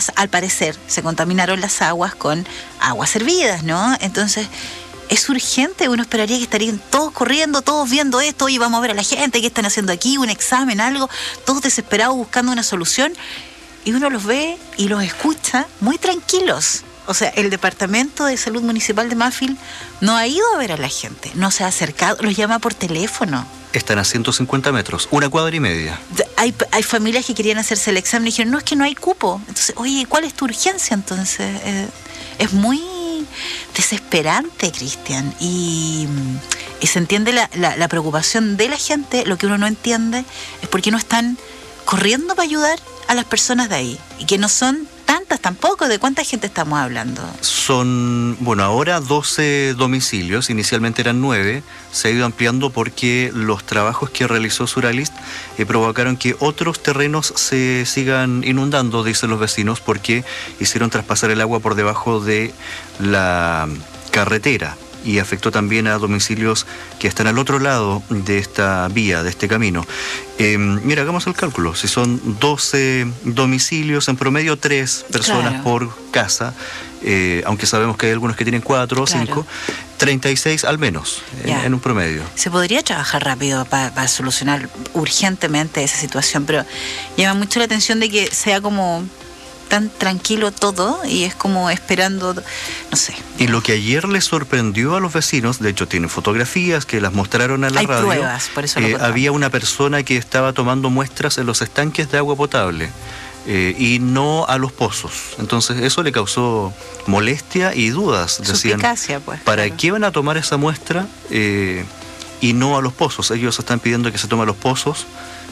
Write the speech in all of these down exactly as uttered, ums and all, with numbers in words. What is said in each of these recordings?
las, al parecer, se contaminaron las aguas con aguas hervidas, ¿no? Entonces, es urgente, uno esperaría que estarían todos corriendo, todos viendo esto, oye, vamos a ver a la gente, ¿qué están haciendo aquí? Un examen, algo, todos desesperados buscando una solución, y uno los ve y los escucha muy tranquilos. O sea, el Departamento de Salud Municipal de Mafil no ha ido a ver a la gente, no se ha acercado, los llama por teléfono. Están a ciento cincuenta metros, una cuadra y media. Hay, hay familias que querían hacerse el examen y dijeron, no, es que no hay cupo. Entonces, oye, ¿cuál es tu urgencia entonces? Eh, es muy desesperante, Cristian, y, y se entiende la, la, la preocupación de la gente. Lo que uno no entiende es por qué no están corriendo para ayudar a las personas de ahí, y que no son tantas tampoco. ¿De cuánta gente estamos hablando? Son, bueno, ahora doce domicilios, inicialmente eran nueve, se ha ido ampliando porque los trabajos que realizó Suralist eh, provocaron que otros terrenos se sigan inundando, dicen los vecinos, porque hicieron traspasar el agua por debajo de la carretera, y afectó también a domicilios que están al otro lado de esta vía, de este camino. Eh, mira, hagamos el cálculo. Si son doce domicilios, en promedio tres personas claro. por casa, eh, aunque sabemos que hay algunos que tienen cuatro o claro. cinco, treinta y seis al menos en, en un promedio. Se podría trabajar rápido para pa solucionar urgentemente esa situación, pero llama mucho la atención de que sea como tan tranquilo todo, y es como esperando, no sé. Y lo que ayer les sorprendió a los vecinos, de hecho tienen fotografías que las mostraron a la Hay radio. Hay pruebas, por eso lo eh, había una persona que estaba tomando muestras en los estanques de agua potable eh, y no a los pozos. Entonces eso le causó molestia y dudas. Decían, pues, ¿para claro. qué van a tomar esa muestra eh, y no a los pozos? Ellos están pidiendo que se tome a los pozos.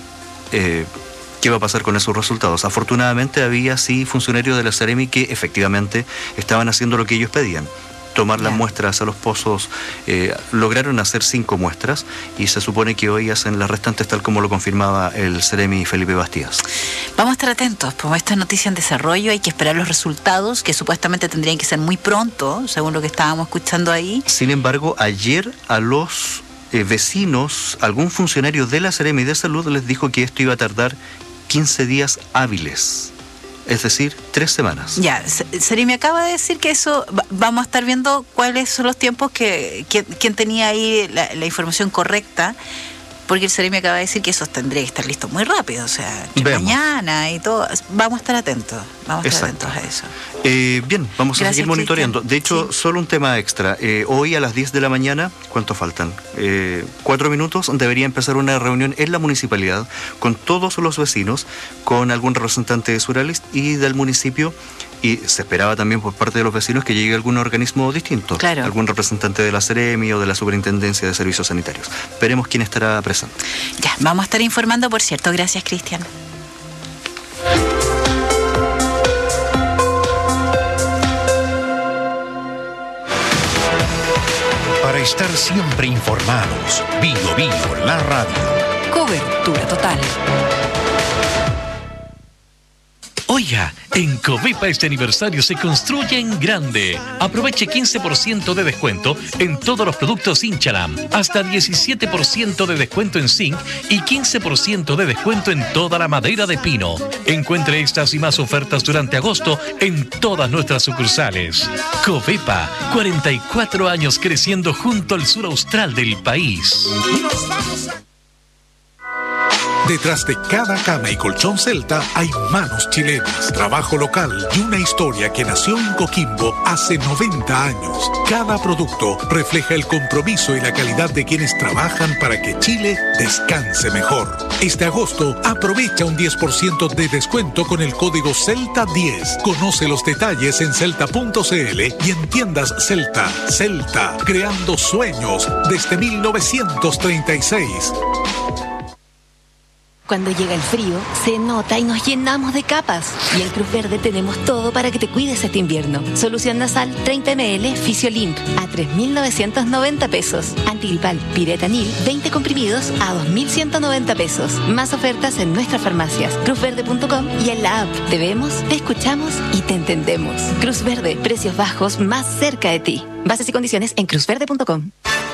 Eh, ¿Qué va a pasar con esos resultados? Afortunadamente había sí funcionarios de la Seremi que efectivamente estaban haciendo lo que ellos pedían, tomar las muestras a los pozos. Eh, lograron hacer cinco muestras y se supone que hoy hacen las restantes, tal como lo confirmaba el Seremi Felipe Bastías. Vamos a estar atentos, pues esta noticia en desarrollo, hay que esperar los resultados, que supuestamente tendrían que ser muy pronto, según lo que estábamos escuchando ahí. Sin embargo, ayer a los eh, vecinos, algún funcionario de la Seremi de Salud les dijo que esto iba a tardar quince días hábiles, es decir, tres semanas. Ya, Seri me acaba de decir que eso, vamos a estar viendo cuáles son los tiempos que, que quien tenía ahí la, la información correcta, porque el Seri me acaba de decir que eso tendría que estar listo muy rápido, o sea, mañana y todo. Vamos a estar atentos, vamos a estar Exacto. atentos a eso. Eh, bien, vamos Gracias, a seguir monitoreando. Cristian. De hecho, sí. solo un tema extra. Eh, hoy a las diez de la mañana, ¿cuánto faltan? Eh, cuatro minutos, debería empezar una reunión en la municipalidad con todos los vecinos, con algún representante de Suralist y del municipio, y se esperaba también por parte de los vecinos que llegue algún organismo distinto, claro. algún representante de la Seremi o de la Superintendencia de Servicios Sanitarios. Veremos quién estará presente. Ya, vamos a estar informando, por cierto. Gracias, Cristian. Para estar siempre informados, Bio Bio, la radio. Cobertura total. Oiga, en Covepa este aniversario se construye en grande. Aproveche quince por ciento de descuento en todos los productos Inchalam, hasta diecisiete por ciento de descuento en zinc y quince por ciento de descuento en toda la madera de pino. Encuentre estas y más ofertas durante agosto en todas nuestras sucursales. Covepa, cuarenta y cuatro años creciendo junto al sur austral del país. Detrás de cada cama y colchón Celta hay manos chilenas, trabajo local y una historia que nació en Coquimbo hace noventa años. Cada producto refleja el compromiso y la calidad de quienes trabajan para que Chile descanse mejor. Este agosto aprovecha un diez por ciento de descuento con el código Celta diez. Conoce los detalles en celta punto cl y en tiendas Celta. Celta, creando sueños desde mil novecientos treinta y seis. Cuando llega el frío, se nota y nos llenamos de capas. Y en Cruz Verde tenemos todo para que te cuides este invierno. Solución nasal treinta mililitros Fisiolimp a tres mil novecientos noventa pesos. Antigripal Piretanil veinte comprimidos a dos mil ciento noventa pesos. Más ofertas en nuestras farmacias, cruz verde punto com y en la app. Te vemos, te escuchamos y te entendemos. Cruz Verde, precios bajos más cerca de ti. Bases y condiciones en cruz verde punto com.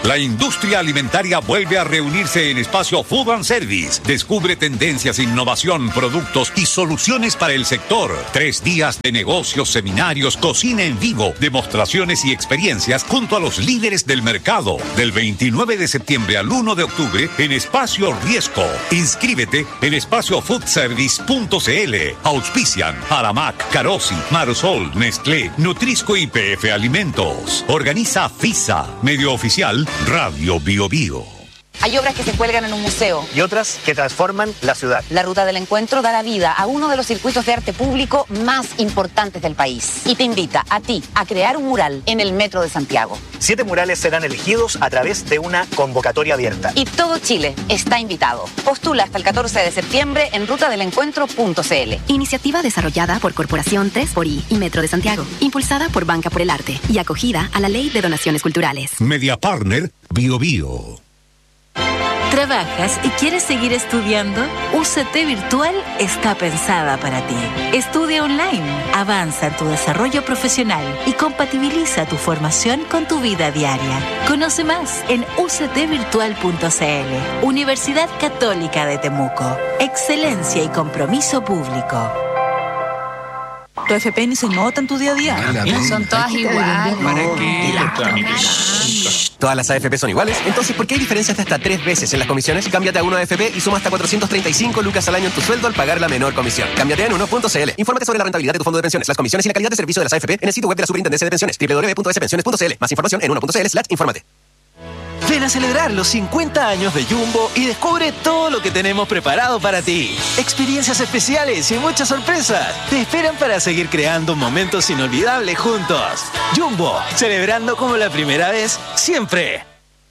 La industria alimentaria vuelve a reunirse en Espacio Food and Service. Descubre tendencias, innovación, productos y soluciones para el sector. Tres días de negocios, seminarios, cocina en vivo, demostraciones y experiencias junto a los líderes del mercado. Del veintinueve de septiembre al uno de octubre en Espacio Riesco. Inscríbete en espacio food service punto c l. Auspician Aramac, Carosi, Marsol, Nestlé, Nutrisco y P F Alimentos. Organiza FISA, medio oficial Radio Bio Bio. Hay obras que se cuelgan en un museo. Y otras que transforman la ciudad. La Ruta del Encuentro da la vida a uno de los circuitos de arte público más importantes del país. Y te invita a ti a crear un mural en el Metro de Santiago. Siete murales serán elegidos a través de una convocatoria abierta. Y todo Chile está invitado. Postula hasta el catorce de septiembre en ruta del encuentro punto c l. Iniciativa desarrollada por Corporación tres por I y Metro de Santiago. Impulsada por Banca por el Arte y acogida a la Ley de Donaciones Culturales. Media Partner Bio Bio. ¿Trabajas y quieres seguir estudiando? U C T Virtual está pensada para ti. Estudia online, avanza en tu desarrollo profesional y compatibiliza tu formación con tu vida diaria. Conoce más en u c t virtual punto c l. Universidad Católica de Temuco. Excelencia y compromiso público. Tu F P ni se nota en tu día a día. Son todas iguales. ¿Para qué? ¿Todas las A F P son iguales? Entonces, ¿por qué hay diferencias de hasta tres veces en las comisiones? Cámbiate a uno A F P y suma hasta cuatrocientos treinta y cinco lucas al año en tu sueldo al pagar la menor comisión. Cámbiate en uno punto c l. Infórmate sobre la rentabilidad de tu fondo de pensiones, las comisiones y la calidad de servicio de las A F P en el sitio web de la Superintendencia de Pensiones, doble u doble u doble u punto s pensiones punto c l. Más información en uno punto c l slash infórmate. Ven a celebrar los cincuenta años de Jumbo y descubre todo lo que tenemos preparado para ti. Experiencias especiales y muchas sorpresas te esperan para seguir creando momentos inolvidables juntos. Jumbo, celebrando como la primera vez, siempre.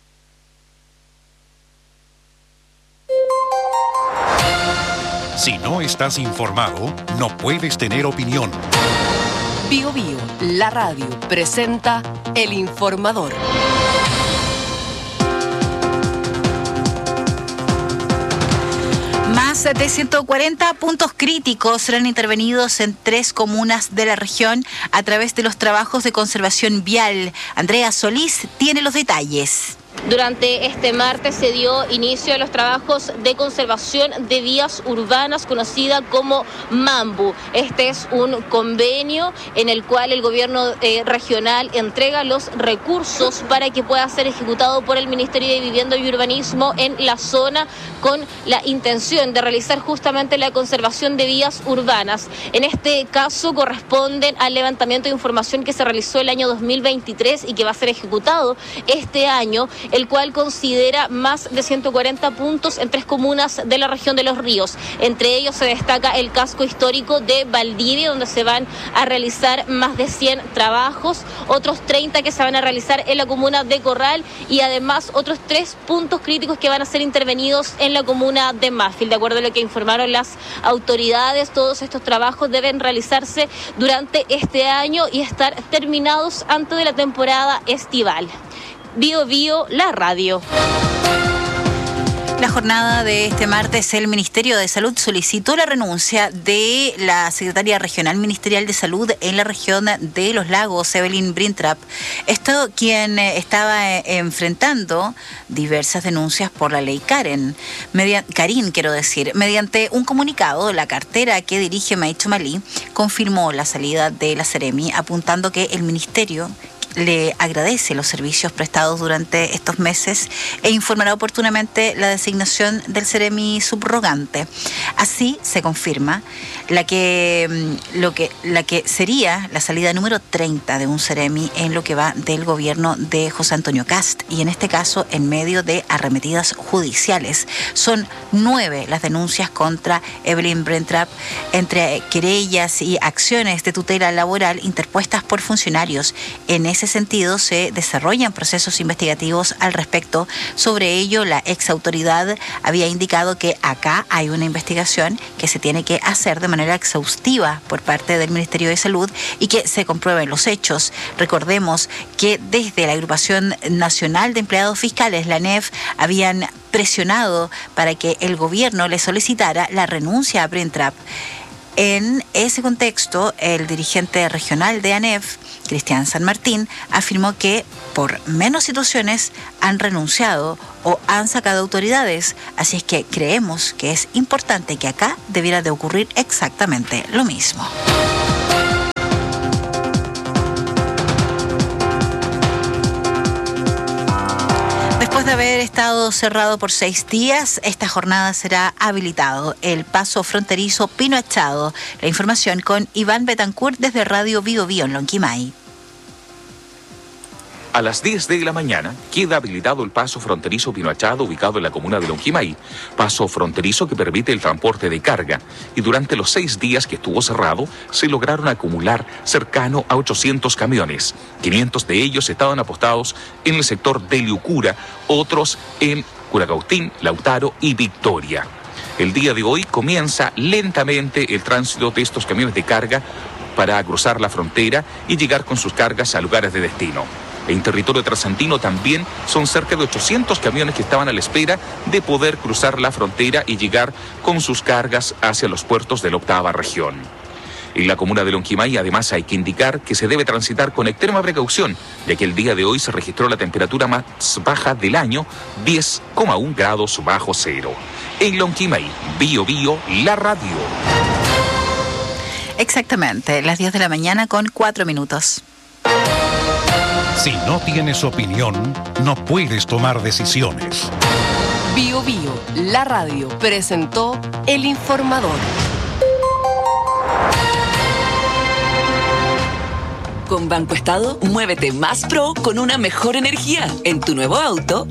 Si no estás informado, no puedes tener opinión. Bio Bio, la radio, presenta El Informador. Más de ciento cuarenta puntos críticos serán intervenidos en tres comunas de la región a través de los trabajos de conservación vial. Andrea Solís tiene los detalles. Durante este martes se dio inicio a los trabajos de conservación de vías urbanas conocida como MAMBU. Este es un convenio en el cual el gobierno eh, regional entrega los recursos para que pueda ser ejecutado por el Ministerio de Vivienda y Urbanismo en la zona con la intención de realizar justamente la conservación de vías urbanas. En este caso corresponden al levantamiento de información que se realizó el año dos mil veintitrés y que va a ser ejecutado este año, el cual considera más de ciento cuarenta puntos en tres comunas de la región de Los Ríos. Entre ellos se destaca el casco histórico de Valdivia, donde se van a realizar más de cien trabajos, otros treinta que se van a realizar en la comuna de Corral y además otros tres puntos críticos que van a ser intervenidos en la comuna de Mafil. De acuerdo a lo que informaron las autoridades, todos estos trabajos deben realizarse durante este año y estar terminados antes de la temporada estival. Bio Bio, la radio. La jornada de este martes, el Ministerio de Salud solicitó la renuncia de la secretaria regional ministerial de Salud en la región de Los Lagos, Evelyn Brintrap. Esto quien estaba enfrentando diversas denuncias por la ley Karen. Media, Karin, quiero decir. Mediante un comunicado, la cartera que dirige Maicho Malí confirmó la salida de la Seremi, apuntando que el Ministerio le agradece los servicios prestados durante estos meses e informará oportunamente la designación del Seremi subrogante. Así se confirma la que, lo que, la que sería la salida número treinta de un Seremi en lo que va del gobierno de José Antonio Kast, y en este caso en medio de arremetidas judiciales. Son nueve las denuncias contra Evelyn Brintrap, entre querellas y acciones de tutela laboral interpuestas por funcionarios. En ese sentido se desarrollan procesos investigativos al respecto. Sobre ello, la ex autoridad había indicado que acá hay una investigación que se tiene que hacer de manera exhaustiva por parte del Ministerio de Salud y que se comprueben los hechos. Recordemos que desde la Agrupación Nacional de Empleados Fiscales, la A N E F, habían presionado para que el gobierno le solicitara la renuncia a Brintrap. En ese contexto, el dirigente regional de ANEF, Cristian San Martín, afirmó que por menos situaciones han renunciado o han sacado autoridades, así es que creemos que es importante que acá debiera de ocurrir exactamente lo mismo. Después de haber estado cerrado por seis días, esta jornada será habilitado el paso fronterizo Pino Achado. La información con Iván Betancourt desde Radio Bio Bio en Lonquimay. A las diez de la mañana queda habilitado el paso fronterizo Pino Achado, ubicado en la comuna de Lonquimay. Paso fronterizo que permite el transporte de carga. Y durante los seis días que estuvo cerrado, se lograron acumular cercano a ochocientos camiones. quinientos de ellos estaban apostados en el sector de Liucura, otros en Curacautín, Lautaro y Victoria. El día de hoy comienza lentamente el tránsito de estos camiones de carga para cruzar la frontera y llegar con sus cargas a lugares de destino. En territorio trasandino también son cerca de ochocientos camiones que estaban a la espera de poder cruzar la frontera y llegar con sus cargas hacia los puertos de la octava región. En la comuna de Lonquimay, además, hay que indicar que se debe transitar con extrema precaución, ya que el día de hoy se registró la temperatura más baja del año, diez coma uno grados bajo cero. En Lonquimay, Bio Bio, la radio. Exactamente, las diez de la mañana con cuatro minutos. Si no tienes opinión, no puedes tomar decisiones. Bio Bio, la radio, presentó El Informador. Con Banco Estado, muévete más pro con una mejor energía. En tu nuevo auto,